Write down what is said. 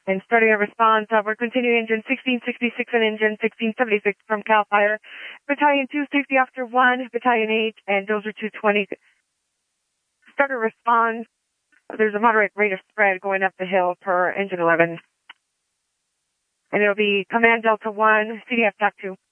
And starting a response, we're continuing engine 1666 and engine 1676 from CAL FIRE. Battalion 2, Safety Officer 1, Battalion 8, and Dozer 220. Start a response. There's a moderate rate of spread going up the hill per engine 11. And it'll be Command Delta 1, CDF TAC 2.